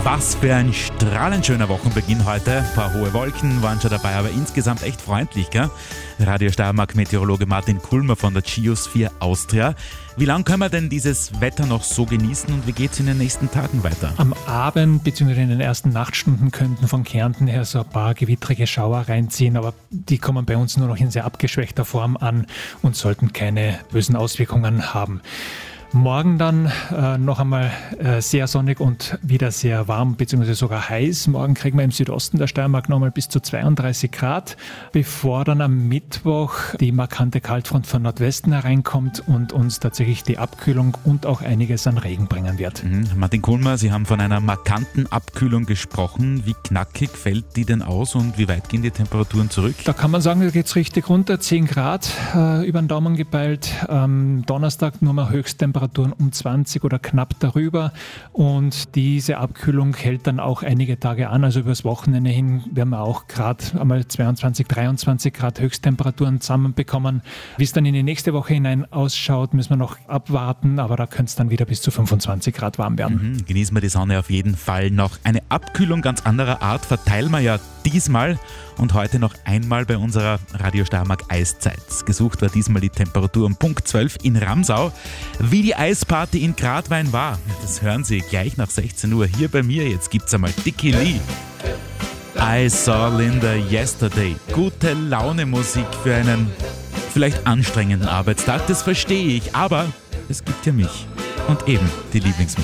Was für ein strahlend schöner Wochenbeginn heute. Ein paar hohe Wolken waren schon dabei, aber insgesamt echt freundlich, gell? Radio Steiermark Meteorologe Martin Kulmer von der Geosphere Austria. Wie lange können wir denn dieses Wetter noch so genießen und wie geht es in den nächsten Tagen weiter? Am Abend bzw. in den ersten Nachtstunden könnten von Kärnten her so ein paar gewittrige Schauer reinziehen, aber die kommen bei uns nur noch in sehr abgeschwächter Form an und sollten keine bösen Auswirkungen haben. Morgen dann noch einmal sehr sonnig und wieder sehr warm bzw. sogar heiß. Morgen kriegen wir im Südosten der Steiermark noch mal bis zu 32 Grad, bevor dann am Mittwoch die markante Kaltfront von Nordwesten hereinkommt und uns tatsächlich die Abkühlung und auch einiges an Regen bringen wird. Martin Kulmer, Sie haben von einer markanten Abkühlung gesprochen. Wie knackig fällt die denn aus und wie weit gehen die Temperaturen zurück? Da kann man sagen, da geht es richtig runter, 10 Grad über den Daumen gepeilt. Donnerstag nur mal Höchsttemperaturen um 20 oder knapp darüber und diese Abkühlung hält dann auch einige Tage an, also übers Wochenende hin werden wir auch gerade einmal 22, 23 Grad Höchsttemperaturen zusammenbekommen. Wie es dann in die nächste Woche hinein ausschaut, müssen wir noch abwarten, aber da könnte es dann wieder bis zu 25 Grad warm werden. Genießen wir die Sonne auf jeden Fall noch. Eine Abkühlung ganz anderer Art verteilen wir ja diesmal und heute noch einmal bei unserer Radio Steiermark Eiszeit. Gesucht war diesmal die Temperatur um Punkt 12 in Ramsau. Wie die Eisparty in Gradwein war, das hören Sie gleich nach 16 Uhr hier bei mir. Jetzt gibt's einmal Dicky Lee. I saw Linda yesterday. Gute Laune Musik für einen vielleicht anstrengenden Arbeitstag, das verstehe ich, aber es gibt ja mich und eben die Lieblingsmusik.